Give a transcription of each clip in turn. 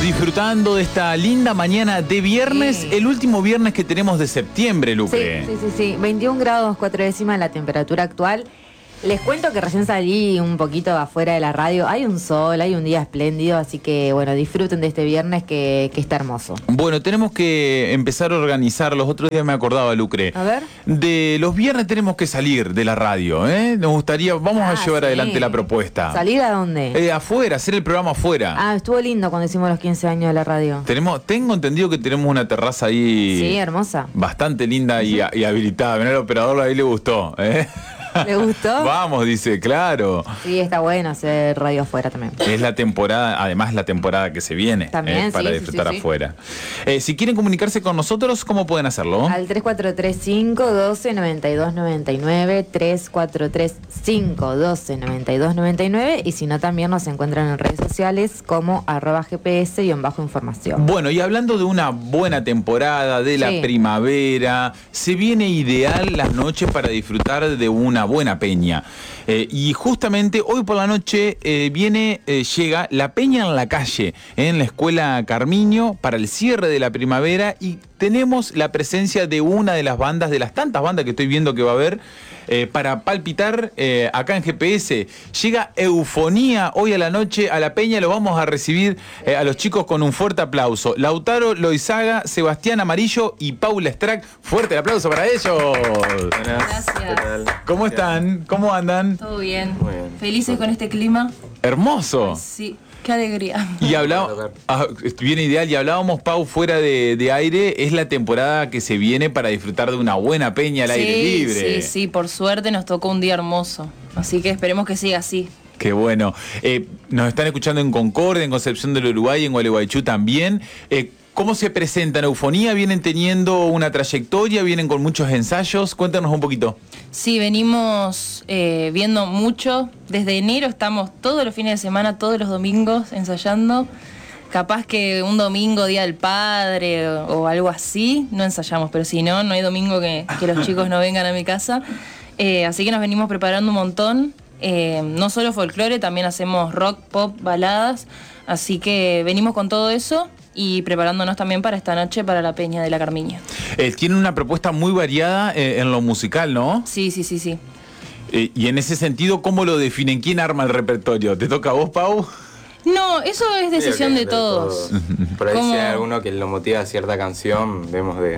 disfrutando de esta linda mañana de viernes, Sí. el último viernes que tenemos de septiembre, Lucre. Sí. 21 grados 4 décimas la temperatura actual. Les cuento que recién salí un poquito afuera de la radio. Hay un sol, hay un día espléndido, así que bueno, disfruten de este viernes que está hermoso. Bueno, tenemos que empezar a organizar. Los otros días me acordaba, Lucre. A ver. De los viernes tenemos que salir de la radio, ¿eh? Nos gustaría, vamos a llevar Sí. adelante la propuesta. ¿Salir a dónde? Afuera, hacer el programa afuera. Estuvo lindo cuando hicimos los 15 años de la radio. Tengo entendido que tenemos una terraza ahí. Sí, hermosa. Bastante linda y habilitada. Mirá, el operador ahí le gustó, ¿eh? ¿Le gustó? Vamos, dice, claro. Sí, está bueno hacer radio afuera también. Es la temporada, además la temporada que se viene, También, para sí, disfrutar sí. afuera. Si quieren comunicarse con nosotros, ¿cómo pueden hacerlo? Al 3435-12-9299, 3435-12-9299, y si no, también nos encuentran en redes sociales como @GPS_información. Bueno, y hablando de una buena temporada, de la Sí. primavera, se viene ideal las noches para disfrutar de una buena peña. Y justamente hoy por la noche llega la peña en la calle, en la escuela Carmiño, para el cierre de la primavera, y tenemos la presencia de una de las bandas, de las tantas bandas que estoy viendo que va a haber, para palpitar acá en GPS. Llega Eufonía hoy a la noche a la peña. Lo vamos a recibir a los chicos con un fuerte aplauso. Lautaro Loizaga, Sebastián Amarillo y Paula Strack. Fuerte el aplauso para ellos. Gracias. ¿Qué tal? ¿Cómo están? ¿Cómo andan? Todo bien. Muy bien. Felices con este clima. Hermoso. Sí, qué alegría. Y viene ideal, y hablábamos, Pau, fuera de aire, es la temporada que se viene para disfrutar de una buena peña al aire libre. Sí, por suerte nos tocó un día hermoso. Así que esperemos que siga así. Qué bueno. Nos están escuchando en Concordia, en Concepción del Uruguay, en Gualeguaychú también. ¿Cómo se presentan? ¿Eufonía? ¿Vienen teniendo una trayectoria? ¿Vienen con muchos ensayos? Cuéntanos un poquito. Sí, venimos viendo mucho. Desde enero estamos todos los fines de semana, todos los domingos ensayando. Capaz que un domingo, Día del Padre o algo así, no ensayamos. Pero si no, no hay domingo que los chicos no vengan a mi casa. Así que nos venimos preparando un montón. No solo folclore, también hacemos rock, pop, baladas. Así que venimos con todo eso y preparándonos también para esta noche para la Peña de la Carmiña. Tienen una propuesta muy variada en lo musical, ¿no? Sí. Y en ese sentido, ¿cómo lo definen? ¿Quién arma el repertorio? ¿Te toca a vos, Pau? No, eso es decisión de todos. Por ahí ¿Cómo? si hay alguno que lo motiva a cierta canción, vemos de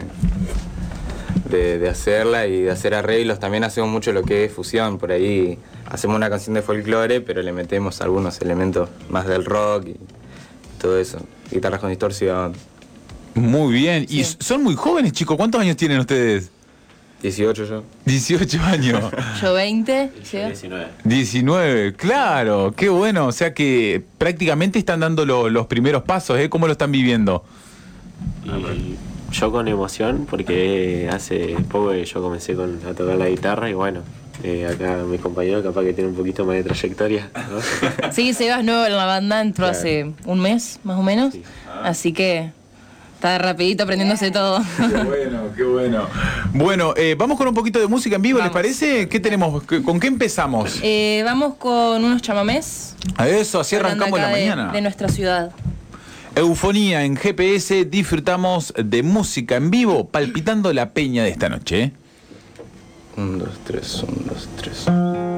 hacerla y de hacer arreglos. También hacemos mucho lo que es fusión. Por ahí hacemos una canción de folclore, pero le metemos algunos elementos más del rock y todo eso. Guitarras con distorsión. Muy bien. Sí. Y son muy jóvenes, chicos. ¿Cuántos años tienen ustedes? 18 yo. 18 años. Yo 20. ¿sí? 19, claro, qué bueno. O sea que prácticamente están dando los primeros pasos, ¿eh? ¿Cómo lo están viviendo? Y yo con emoción, porque hace poco que yo comencé a tocar la guitarra y bueno, acá mi compañero capaz que tiene un poquito más de trayectoria, ¿no? Sí, Sebas nuevo en la banda, entró Claro. hace un mes más o menos. Sí. Así que está rapidito aprendiéndose todo. Qué bueno, qué bueno. Bueno, vamos con un poquito de música en vivo, ¿les Vamos. parece? ¿Qué tenemos? ¿Con qué empezamos? Vamos con unos chamamés. A eso, así hablando arrancamos la acá mañana. de nuestra ciudad. Eufonía en GPS, disfrutamos de música en vivo, palpitando la peña de esta noche, ¿eh? 1, 2, 3, 1, 2, 3.